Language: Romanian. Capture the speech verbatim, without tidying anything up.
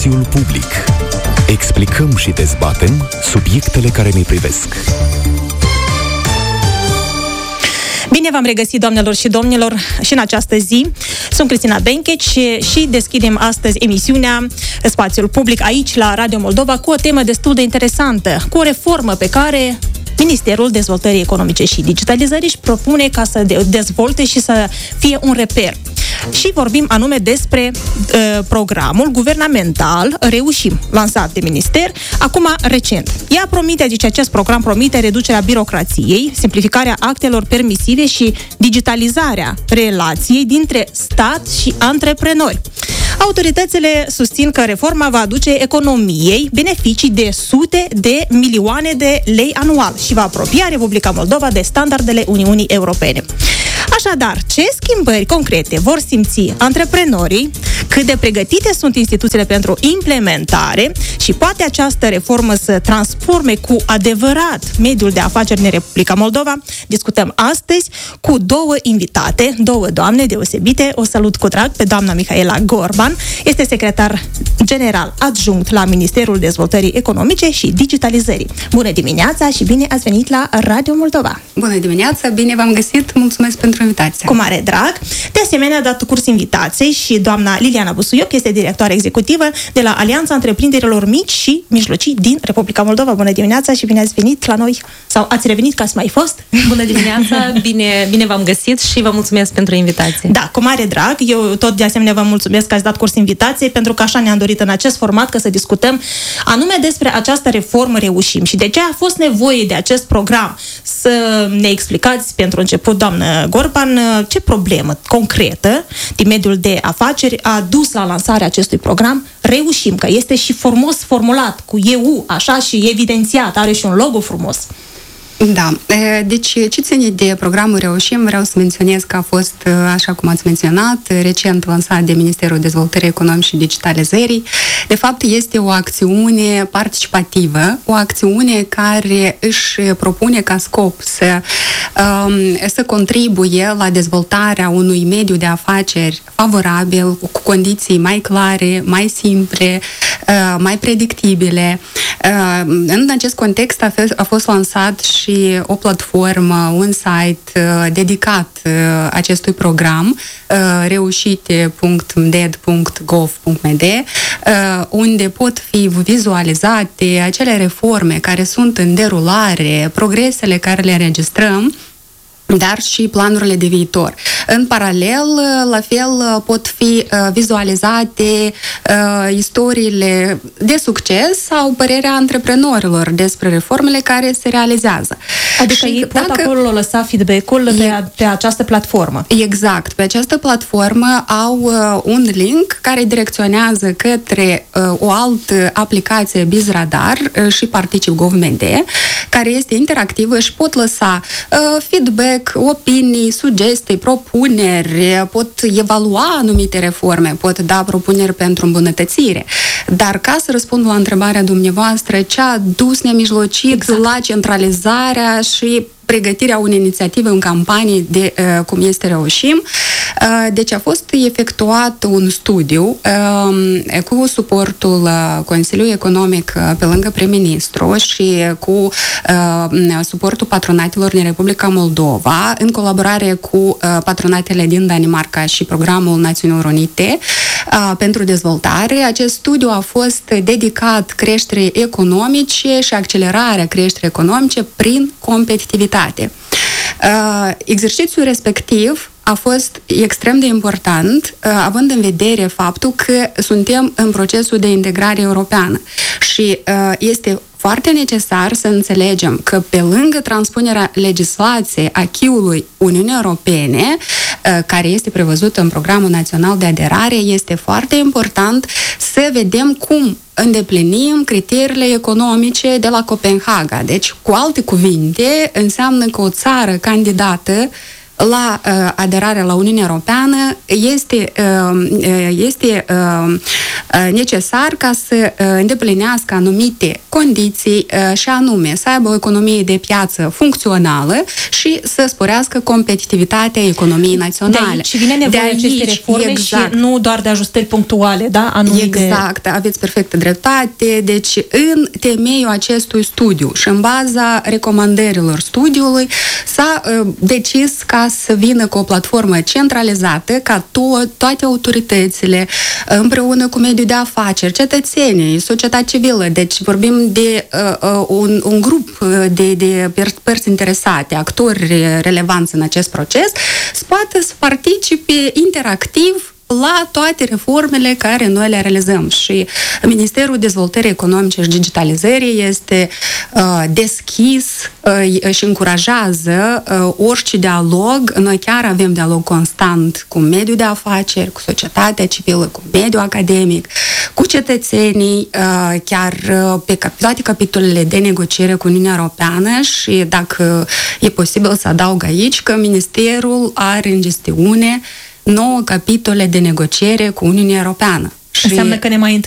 Spațiul public. Explicăm și dezbatem subiectele care ne privesc. Bine v-am regăsit, doamnelor și domnilor, și în această zi. Sunt Cristina Bencheci și, și deschidem astăzi emisiunea Spațiul Public aici la Radio Moldova cu o temă destul de interesantă, cu o reformă pe care Ministerul Dezvoltării Economice și Digitalizării își propune ca să dezvolte și să fie un reper. Și vorbim anume despre uh, programul guvernamental Reușim, lansat de minister, acum recent. Ea promite, zice, acest program promite reducerea birocrației, simplificarea actelor permisive și digitalizarea relației dintre stat și antreprenori. Autoritățile susțin că reforma va aduce economiei beneficii de sute de milioane de lei anual și va apropia Republica Moldova de standardele Uniunii Europene. Așadar, ce schimbări concrete vor simți antreprenorii, cât de pregătite sunt instituțiile pentru implementare și poate această reformă să transforme cu adevărat mediul de afaceri în Republica Moldova? Discutăm astăzi cu două invitate, două doamne deosebite. O salut cu drag pe doamna Mihaela Gorban, este secretar general adjunct la Ministerul Dezvoltării Economice și Digitalizării. Bună dimineața și bine ați venit la Radio Moldova! Bună dimineața, bine v-am găsit, mulțumesc pentru invitație. Cu mare drag. De asemenea, a dat curs invitației și doamna Liliana Busuioc, este directoare executivă de la Alianța Întreprinderilor Mici și Mijlocii din Republica Moldova. Bună dimineața și bine ați venit la noi, sau ați revenit că ați mai fost. Bună dimineața, bine, bine v-am găsit și vă mulțumesc pentru invitație. Da, cu mare drag. Eu tot de asemenea vă mulțumesc că ați dat curs invitației, pentru că așa ne-am dorit în acest format că să discutăm anume despre această reformă Reușim și de ce a fost nevoie de acest program. Să ne explicați pentru început, doamnă Gorban, ce problemă concretă din mediul de afaceri a dus la lansarea acestui program Reușim, că este și frumos formulat, cu E U, așa, și evidențiat, are și un logo frumos. Da, deci ce ține de programul Reușim, vreau să menționez că a fost, așa cum ați menționat, recent lansat de Ministerul Dezvoltării Economice și Digitalizării. De fapt, este o acțiune participativă, o acțiune care își propune ca scop să, să contribuie la dezvoltarea unui mediu de afaceri favorabil, cu condiții mai clare, mai simple, mai predictibile. În acest context a fost lansat și și o platformă, un site uh, dedicat uh, acestui program, uh, reușite punct m d e d punct gov punct m d, uh, unde pot fi vizualizate acele reforme care sunt în derulare, progresele care le înregistrăm, dar și planurile de viitor. În paralel, la fel, pot fi vizualizate uh, istoriile de succes sau părerea antreprenorilor despre reformele care se realizează. Adică și ei pot dacă... acolo lăsa feedback-ul e... pe, pe această platformă. Exact. Pe această platformă au uh, un link care direcționează către uh, o altă aplicație BizRadar uh, și Particip Gov.md, care este interactivă și pot lăsa uh, feedback, opinii, sugestii, propuneri, pot evalua anumite reforme, pot da propuneri pentru îmbunătățire. Dar ca să răspund la întrebarea dumneavoastră, ce a dus nemijlocit exact la centralizarea și pregătirea unei inițiative în campanii de uh, cum este Reușim. Uh, deci a fost efectuat un studiu uh, cu suportul uh, Consiliului Economic uh, pe lângă prim-ministru și cu uh, suportul patronatelor din Republica Moldova, în colaborare cu uh, patronatele din Danemarca și Programul Națiunilor Unite uh, pentru dezvoltare. Acest studiu a fost dedicat creșterii economice și accelerarea creșterii economice prin competitivitate. Uh, exercițiul respectiv a fost extrem de important, uh, având în vedere faptul că suntem în procesul de integrare europeană și uh, este foarte necesar să înțelegem că pe lângă transpunerea legislației acquis-ului Uniunii Europene, uh, care este prevăzută în Programul Național de Aderare, este foarte important să vedem cum îndeplinim criteriile economice de la Copenhaga. Deci, cu alte cuvinte, înseamnă că o țară candidată la uh, aderarea la Uniunea Europeană este, uh, este uh, necesar ca să uh, îndeplinească anumite condiții uh, și anume să aibă o economie de piață funcțională și să sporească competitivitatea economiei naționale. De aici vine nevoia de aici, aceste reforme exact. Și nu doar de ajustări punctuale, da? Anumite... Exact, aveți perfectă dreptate. Deci, în temeiul acestui studiu și în baza recomandărilor studiului s-a uh, decis ca să vină cu o platformă centralizată, ca to- toate autoritățile, împreună cu mediul de afaceri, cetățenii, societatea civilă, deci vorbim de uh, uh, un, un grup de, de părți interesate, actori relevanți în acest proces, să poată să participe interactiv la toate reformele care noi le realizăm. Și Ministerul Dezvoltării Economice și Digitalizării este uh, deschis uh, și încurajează uh, orice dialog. Noi chiar avem dialog constant cu mediul de afaceri, cu societatea civilă, cu mediul academic, cu cetățenii, uh, chiar uh, pe cap- toate capitolele de negociere cu Uniunea Europeană și dacă e posibil să adaug aici că Ministerul are în gestiune nouă capitole de negociere cu Uniunea Europeană. Înseamnă că ne mai